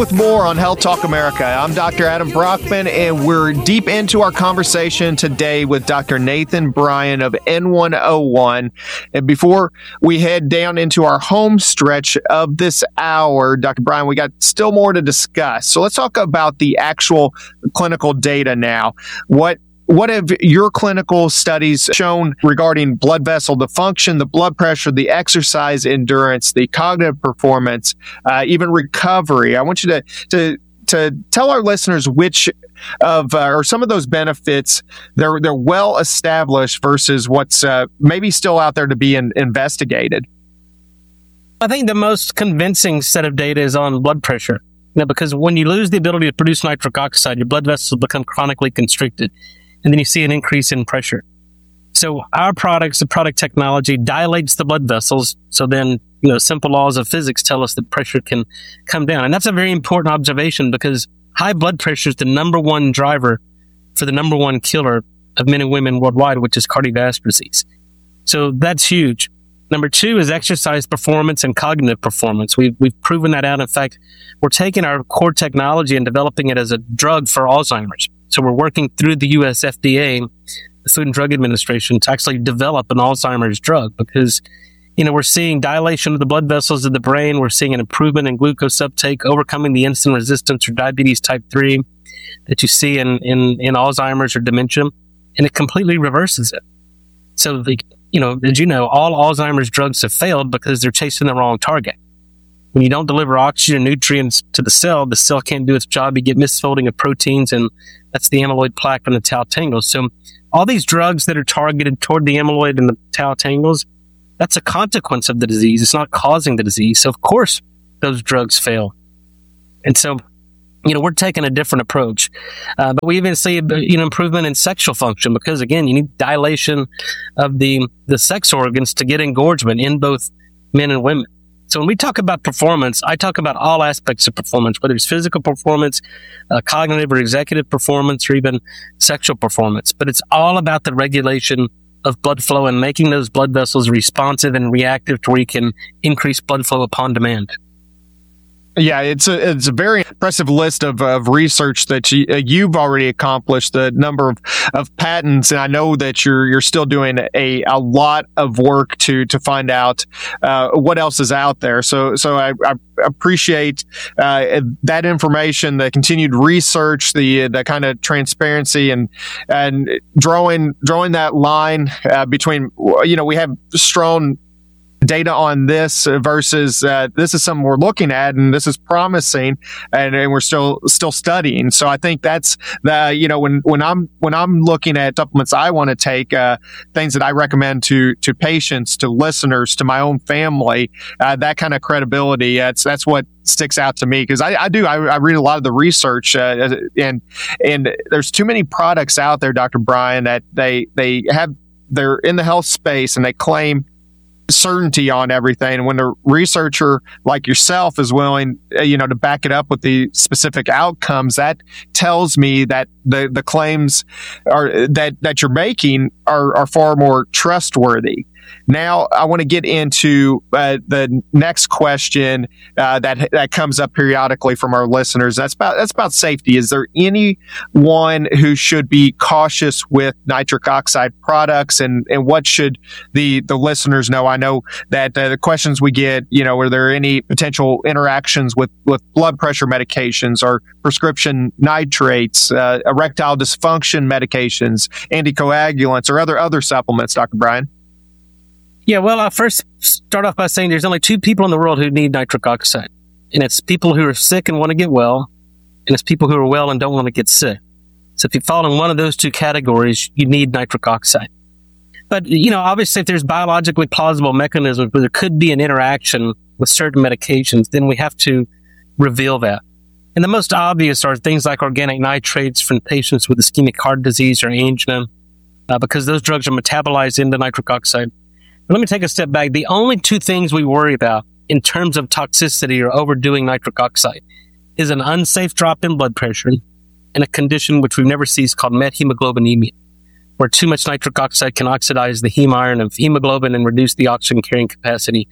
With more on Health Talk America, I'm Dr. Adam Brockman, and we're deep into our conversation today with Dr. Nathan Bryan of N101. And before we head down into our home stretch of this hour, Dr. Bryan, we got still more to discuss. So let's talk about the actual clinical data now. What have your clinical studies shown regarding blood vessel, the function, the blood pressure, the exercise endurance, the cognitive performance, even recovery? I want you to tell our listeners which of or some of those benefits they're well established versus what's maybe still out there to be investigated. I think the most convincing set of data is on blood pressure. Because when you lose the ability to produce nitric oxide, your blood vessels become chronically constricted. And then you see an increase in pressure. So our products, the product technology, dilates the blood vessels. So then, simple laws of physics tell us that pressure can come down. And that's a very important observation because high blood pressure is the number one driver for the number one killer of men and women worldwide, which is cardiovascular disease. So that's huge. Number two is exercise performance and cognitive performance. We've proven that out. In fact, we're taking our core technology and developing it as a drug for Alzheimer's. So we're working through the U.S. FDA, the Food and Drug Administration, to actually develop an Alzheimer's drug because, we're seeing dilation of the blood vessels of the brain. We're seeing an improvement in glucose uptake, overcoming the insulin resistance or diabetes type 3 that you see in Alzheimer's or dementia, and it completely reverses it. So, as you know, all Alzheimer's drugs have failed because they're chasing the wrong target. When you don't deliver oxygen and nutrients to the cell can't do its job. You get misfolding of proteins, and that's the amyloid plaque and the tau tangles. So all these drugs that are targeted toward the amyloid and the tau tangles, that's a consequence of the disease. It's not causing the disease. So, of course, those drugs fail. And so, we're taking a different approach. But we even see, improvement in sexual function because, again, you need dilation of the sex organs to get engorgement in both men and women. So when we talk about performance, I talk about all aspects of performance, whether it's physical performance, cognitive or executive performance, or even sexual performance. But it's all about the regulation of blood flow and making those blood vessels responsive and reactive to where you can increase blood flow upon demand. Yeah, it's a very impressive list of research that you've already accomplished, the number of patents, and I know that you're still doing a lot of work to find out what else is out there. So I appreciate that information, the continued research, the kind of transparency, and drawing that line between we have strong data on this versus this is something we're looking at and this is promising and we're still studying. So I think that's when I'm looking at supplements I want to take, things that I recommend to patients, to listeners, to my own family, that kind of credibility, that's what sticks out to me because I read a lot of the research and there's too many products out there, Dr. Bryan, that they're in the health space and they claim certainty on everything. And when a researcher like yourself is willing, to back it up with the specific outcomes, that tells me that the claims that you're making are far more trustworthy. Now, I want to get into the next question that comes up periodically from our listeners. That's about safety. Is there anyone who should be cautious with nitric oxide products, and what should the listeners know? I know that the questions we get, are there any potential interactions with blood pressure medications or prescription nitrates, erectile dysfunction medications, anticoagulants, or other supplements, Dr. Bryan? Yeah, well, I'll first start off by saying there's only two people in the world who need nitric oxide. And it's people who are sick and want to get well, and it's people who are well and don't want to get sick. So if you fall in one of those two categories, you need nitric oxide. But, obviously if there's biologically plausible mechanisms where there could be an interaction with certain medications, then we have to reveal that. And the most obvious are things like organic nitrates from patients with ischemic heart disease or angina, because those drugs are metabolized into nitric oxide. Let me take a step back. The only two things we worry about in terms of toxicity or overdoing nitric oxide is an unsafe drop in blood pressure and a condition which we've never seen called methemoglobinemia, where too much nitric oxide can oxidize the heme iron of hemoglobin and reduce the oxygen carrying capacity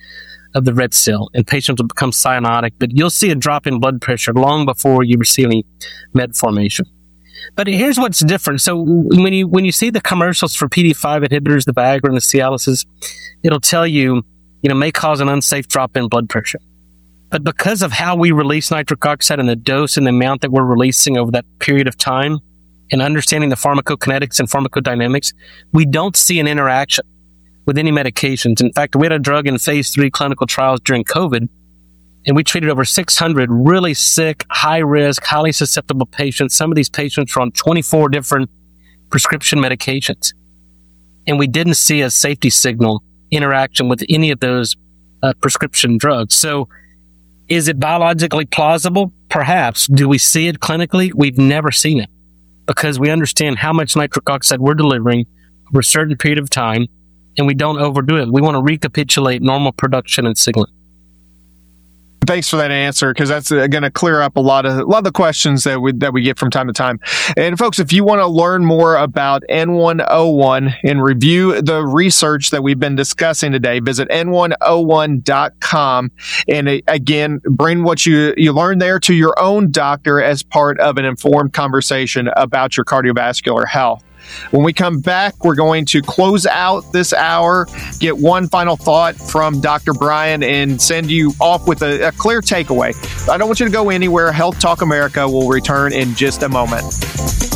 of the red cell, and patients will become cyanotic, but you'll see a drop in blood pressure long before you receive any med formation. But here's what's different. So when you see the commercials for PD-5 inhibitors, the Viagra and the Cialises, it'll tell you, may cause an unsafe drop in blood pressure. But because of how we release nitric oxide and the dose and the amount that we're releasing over that period of time, and understanding the pharmacokinetics and pharmacodynamics, we don't see an interaction with any medications. In fact, we had a drug in phase 3 clinical trials during COVID, and we treated over 600 really sick, high-risk, highly susceptible patients. Some of these patients were on 24 different prescription medications, and we didn't see a safety signal interaction with any of those prescription drugs. So is it biologically plausible? Perhaps. Do we see it clinically? We've never seen it, because we understand how much nitric oxide we're delivering over a certain period of time, and we don't overdo it. We want to recapitulate normal production and signaling. Thanks for that answer, because that's going to clear up a lot of the questions that we get from time to time. And folks, if you want to learn more about N101 and review the research that we've been discussing today, visit N101.com. And again, bring what you learn there to your own doctor as part of an informed conversation about your cardiovascular health. When we come back, we're going to close out this hour, get one final thought from Dr. Brian, and send you off with a clear takeaway. I don't want you to go anywhere. Health Talk America will return in just a moment.